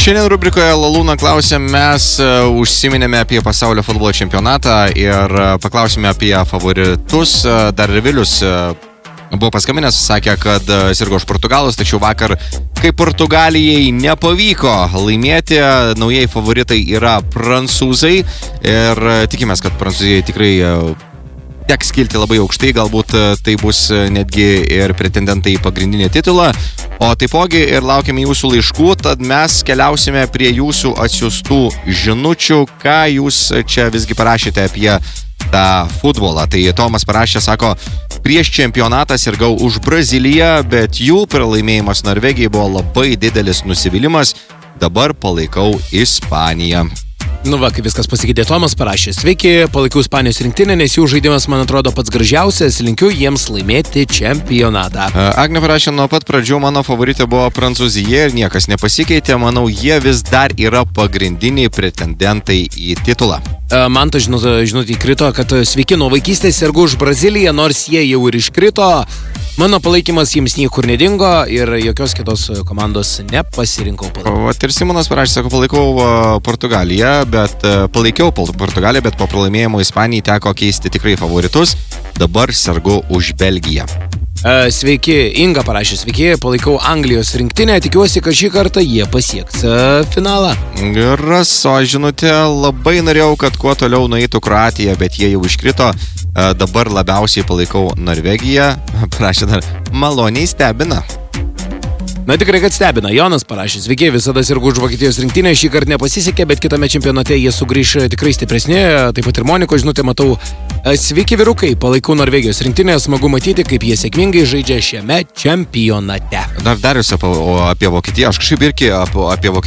Šiandien rubrikoje Lalūna klausėm, mes užsiminėme apie pasaulio futbolo čempionatą ir paklausėme apie favoritus. Dar ir Vilius buvo paskambinęs, sakė, kad sirgo už Portugalus, tačiau vakar, kai Portugalijai nepavyko laimėti, naujai favoritai yra prancūzai ir tikimės, kad prancūzijai tikrai teks kilti labai aukštai, galbūt tai bus netgi ir pretendentai į pagrindinį titulą. O taipogi ir laukiame jūsų laiškų, tad mes keliausime prie jūsų atsiųstų žinučių, ką jūs čia visgi parašėte apie tą futbolą. Tai Tomas parašė, sako, prieš čempionatą sirgau už Braziliją, bet jų pralaimėjimas Norvegijai buvo labai didelis nusivylimas, dabar palaikau Ispaniją. Nu va, kaip viskas pasikeitė, Tomas parašė. Sveiki, palaikau Ispanijos rinktinę, nes jų žaidimas, man atrodo, pats gražiausias, linkiu jiems laimėti čempionatą. Agnė parašė, nuo pat pradžių mano favoritė buvo Prancūzija ir niekas nepasikeitė, manau, jie vis dar yra pagrindiniai pretendentai į titulą. Man to žinutė įkrito, kad sveiki, nuo vaikystės sergu už Braziliją, nors jie jau ir iškrito. Mano palaikymas jiems niekur nedingo ir jokios kitos komandos nepasirinkau. Vat ir Simonas parašė, sako, palaikiau Portugaliją, bet po pralaimėjimo Ispanijai teko keisti tikrai favoritus, dabar sergu už Belgiją. Sveiki, Inga parašė, sveiki, palaikau Anglijos rinktinę, tikiuosi, kad šį kartą jie pasieks finalą. Geras, o žinutė, labai norėjau, kad kuo toliau nueitų Kroatija, bet jie jau iškrito, dabar labiausiai palaikau Norvegiją, parašė dar, maloniai stebina. Na tikrai, kad stebina. Jonas parašė, sveiki, visada sirgu už Vokietijos rinktinę, šį kartą nepasisekė, bet kitame čempionate jie sugrįš tikrai stipresni, taip pat ir Moniko žinutė matau. Sveiki, vyrukai, palaikau Norvegijos rinktinę, smagu matyti, kaip jie sėkmingai žaidžia šiame čempionate. Dar Darius apie Vokietiją, aš kažkaip irgi apie Vokietiją